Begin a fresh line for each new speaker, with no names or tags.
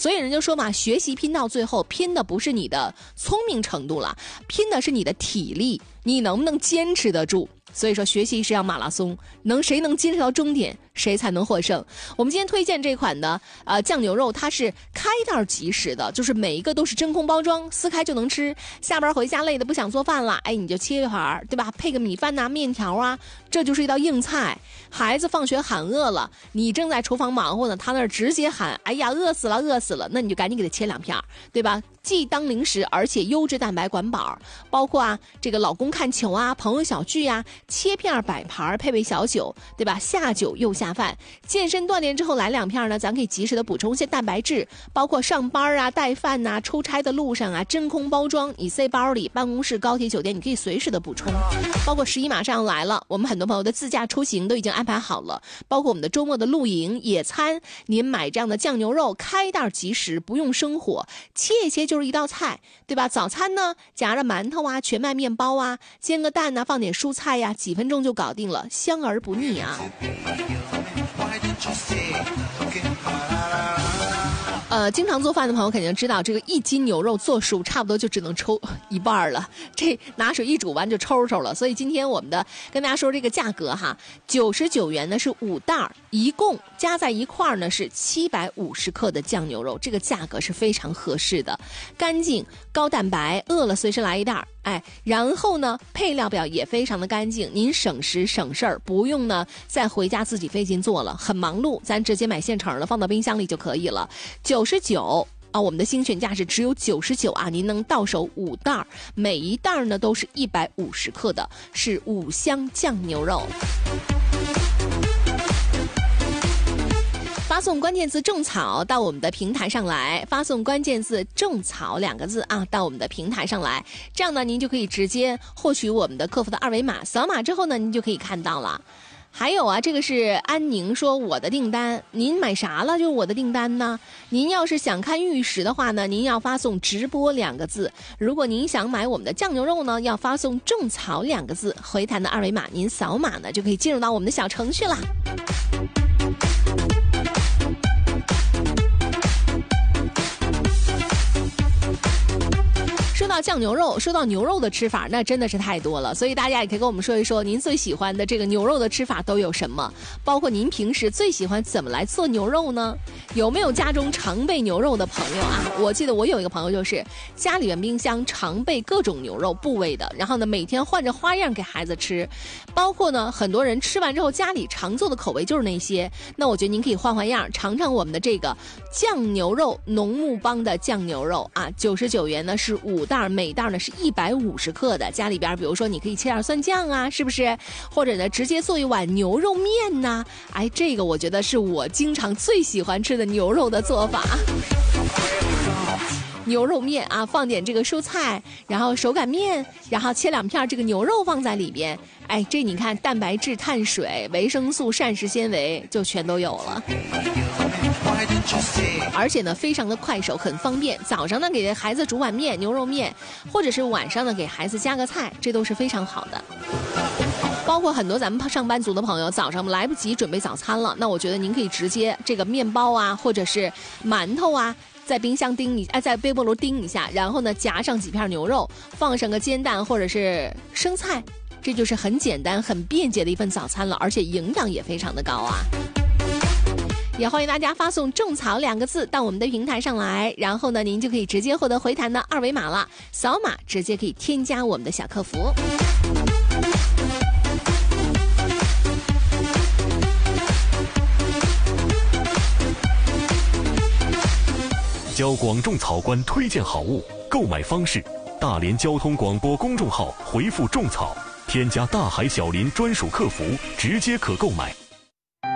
所以人就说嘛，学习拼到最后，拼的不是你的聪明程度了，拼的是你的体力，你能不能坚持得住。所以说学习是要马拉松，谁能坚持到终点，谁才能获胜。我们今天推荐这款的酱牛肉，它是开袋即食的，就是每一个都是真空包装，撕开就能吃。下班回家累的不想做饭了，哎，你就切一盘，对吧？配个米饭呐、面条啊，这就是一道硬菜。孩子放学喊饿了，你正在厨房忙活呢，他那儿直接喊，哎呀，饿死了，饿死了，那你就赶紧给他切2片，对吧？既当零食，而且优质蛋白管饱。包括这个老公看球啊，朋友小聚啊，切片摆盘，配小酒，对吧？下酒又下饭。健身锻炼之后来2片呢，咱可以及时的补充一些蛋白质，包括上班啊、带饭啊、出差的路上啊，真空包装，你塞包里，办公室、高铁、酒店，你可以随时的补充。包括11马上来了，我们很多朋友的自驾出行都已经安排好了，包括我们的周末的露营、野餐，您买这样的酱牛肉，开袋即食，不用生火，切一切就是一道菜，对吧？早餐呢，夹着馒头啊、全麦面包啊，煎个蛋啊，放点蔬菜呀，几分钟就搞定了，香而不腻啊。经常做饭的朋友肯定知道，这个1斤牛肉做熟差不多就只能抽一半了，这拿水一煮完就抽了。所以今天我们跟大家说这个价格哈，99元呢是5袋，一共加在一块呢是750克的酱牛肉，这个价格是非常合适的，干净高蛋白，饿了随时来一袋。哎，然后呢，配料表也非常的干净，您省时省事儿，不用呢再回家自己费劲做了，很忙碌，咱直接买现成的，放到冰箱里就可以了。99啊，我们的精选价是只有99啊，您能到手5袋，每一袋呢都是150克的，是5香酱牛肉。发送关键字种草到我们的平台上来，发送关键字种草2个字啊到我们的平台上来，这样呢您就可以直接获取我们的客服的2维码，扫码之后呢您就可以看到了。还有啊，这个是安宁说我的订单，您买啥了就是我的订单呢？您要是想看玉石的话呢，您要发送直播2个字，如果您想买我们的酱牛肉呢，要发送种草2个字，回弹的2维码您扫码呢就可以进入到我们的小程序啦。说到酱牛肉，说到牛肉的吃法，那真的是太多了，所以大家也可以跟我们说一说您最喜欢的这个牛肉的吃法都有什么，包括您平时最喜欢怎么来做牛肉呢？有没有家中常备牛肉的朋友啊？我记得我有一个朋友就是家里面冰箱常备各种牛肉部位的，然后呢每天换着花样给孩子吃，包括呢很多人吃完之后家里常做的口味就是那些，那我觉得您可以换换样，尝尝我们的这个酱牛肉农牧帮的酱牛肉啊，99元呢是5袋，每袋呢是150克的，家里边比如说你可以切点蒜酱啊，是不是？或者呢直接做一碗牛肉面呐，哎，这个我觉得是我经常最喜欢吃的牛肉的做法。牛肉面啊，放点这个蔬菜，然后手擀面，然后切2片这个牛肉放在里边，哎，这你看蛋白质、碳水、维生素、膳食纤维就全都有了。而且呢非常的快手，很方便，早上呢给孩子煮碗面，牛肉面，或者是晚上呢给孩子加个菜，这都是非常好的。包括很多咱们上班族的朋友早上来不及准备早餐了，那我觉得您可以直接这个面包啊或者是馒头啊在冰箱在微波炉叮一下，然后呢夹上几片牛肉，放上个煎蛋或者是生菜，这就是很简单很便捷的一份早餐了，而且营养也非常的高啊。也欢迎大家发送种草2个字到我们的平台上来，然后呢您就可以直接获得回弹的2维码了，扫码直接可以添加我们的小客服。
交广种草官推荐好物，购买方式：大连交通广播公众号回复种草，添加大海小林专属客服，直接可购买。